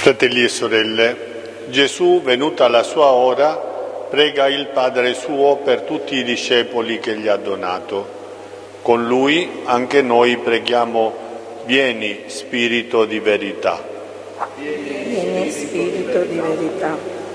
Fratelli e sorelle, Gesù, venuta la sua ora, prega il Padre suo per tutti i discepoli che gli ha donato. Con lui anche noi preghiamo: vieni, Spirito di verità. Vieni, Spirito di verità.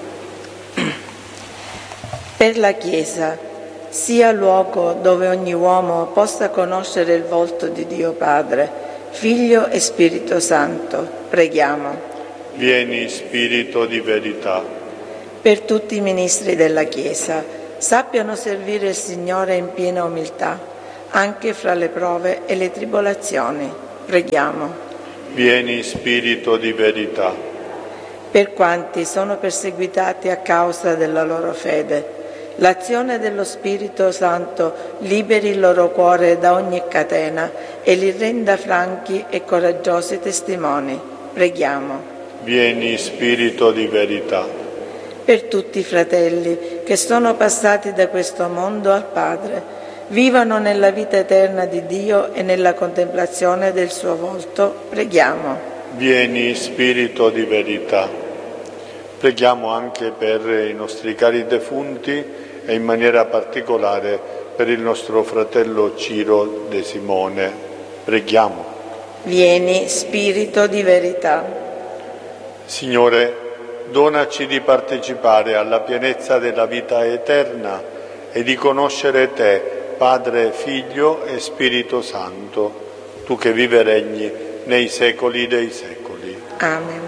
Per la Chiesa sia luogo dove ogni uomo possa conoscere il volto di Dio Padre, Figlio e Spirito Santo, preghiamo. Vieni, Spirito di verità. Per tutti i ministri della Chiesa, sappiano servire il Signore in piena umiltà, anche fra le prove e le tribolazioni. Preghiamo. Vieni, Spirito di verità. Per quanti sono perseguitati a causa della loro fede, l'azione dello Spirito Santo liberi il loro cuore da ogni catena e li renda franchi e coraggiosi testimoni. Preghiamo. Vieni, Spirito di verità. Per tutti i fratelli che sono passati da questo mondo al Padre, vivano nella vita eterna di Dio e nella contemplazione del suo volto, preghiamo. Vieni, Spirito di verità. Preghiamo anche per i nostri cari defunti e in maniera particolare per il nostro fratello Ciro De Simone. Preghiamo. Vieni, Spirito di verità. Signore, donaci di partecipare alla pienezza della vita eterna e di conoscere Te, Padre, Figlio e Spirito Santo, Tu che vivi e regni nei secoli dei secoli. Amen.